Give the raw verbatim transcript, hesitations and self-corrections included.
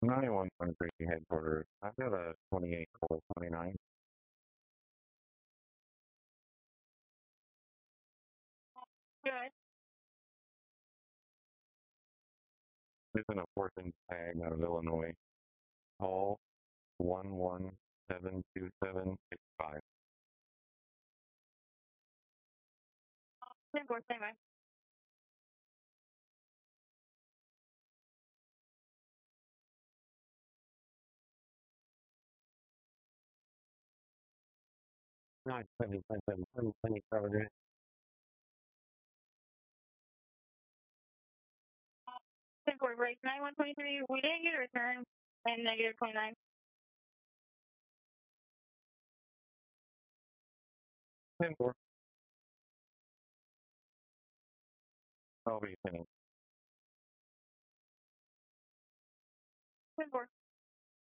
ninety-one point three headquarters. I've got a twenty-eight Colt twenty-nine. Good. This is a fortune tag out of Illinois. Call one one seven two seven six five. ten four, stand by. Nine seven seven seven seven twenty seven. ten four, break nine one twenty-three. We didn't get a return and negative twenty-nine. Ten four. I'll be finished. ten four.